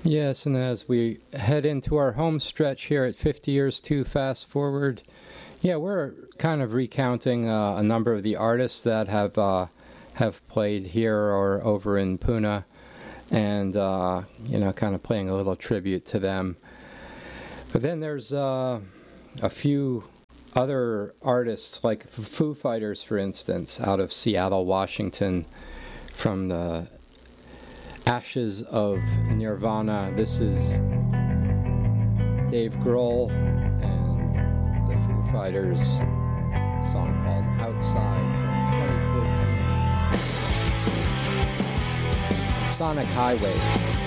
Yes, and as we head into our home stretch here at 50 Years Too Fast Forward, yeah, we're kind of recounting a number of the artists that have played here or over in Pune, and kind of playing a little tribute to them. But then there's a few other artists, like Foo Fighters, for instance, out of Seattle, Washington, from the ashes of Nirvana. This is Dave Grohl and the Foo Fighters, a song called Outside from 2014. Sonic Highway.